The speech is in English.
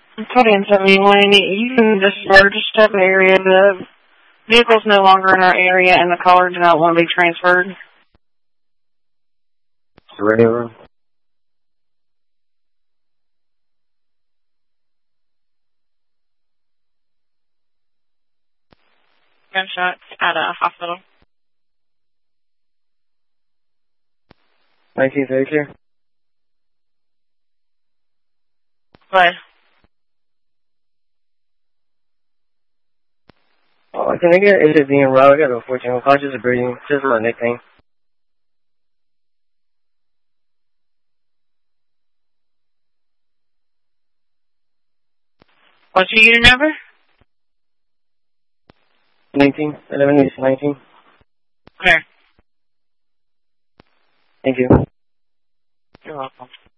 2071, you can just step area. The vehicle's no longer in our area, and the caller does not want to be transferred. The radio room. Gunshots at a hospital. 1932. What? Oh, can I get, is it being raw? I got a 14 unconscious or breathing. Just my nickname. What's your unit number? 19. 11 is 19. Okay. Thank you. You're welcome.